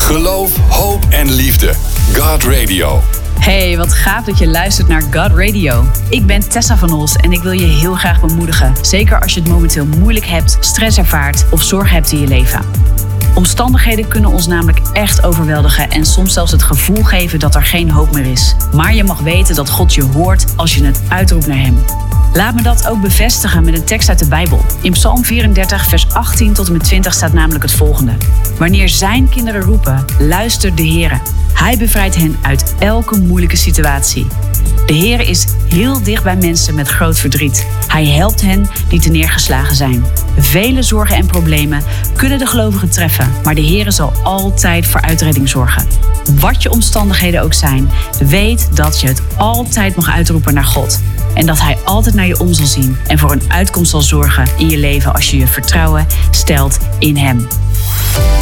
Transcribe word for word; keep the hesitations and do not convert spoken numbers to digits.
Geloof, hoop en liefde. God Radio. Hey, wat gaaf dat je luistert naar God Radio. Ik ben Tessa van Os en ik wil je heel graag bemoedigen. Zeker als je het momenteel moeilijk hebt, stress ervaart of zorg hebt in je leven. Omstandigheden kunnen ons namelijk echt overweldigen en soms zelfs het gevoel geven dat er geen hoop meer is. Maar je mag weten dat God je hoort als je het uitroept naar hem. Laat me dat ook bevestigen met een tekst uit de Bijbel. In Psalm vierendertig, vers achttien tot en met twintig staat namelijk het volgende. Wanneer zijn kinderen roepen, luistert de Heere. Hij bevrijdt hen uit elke moeilijke situatie. De Heere is heel dicht bij mensen met groot verdriet. Hij helpt hen die te neergeslagen zijn. Vele zorgen en problemen kunnen de gelovigen treffen, maar de Heere zal altijd voor uitredding zorgen. Wat je omstandigheden ook zijn, weet dat je het altijd mag uitroepen naar God. En dat Hij altijd naar je om zal zien en voor een uitkomst zal zorgen in je leven als je je vertrouwen stelt in Hem.